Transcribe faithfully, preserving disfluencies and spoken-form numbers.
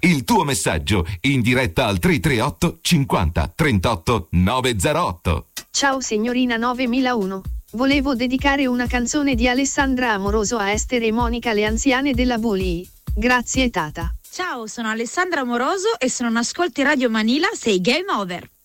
il tuo messaggio in diretta al tre tre otto cinquanta trentotto novecentotto. Ciao signorina novemilauno. Volevo dedicare una canzone di Alessandra Amoroso a Esther e Monica, le anziane della Voli. Grazie tata. Ciao, sono Alessandra Amoroso e se non ascolti Radio Manila sei game over.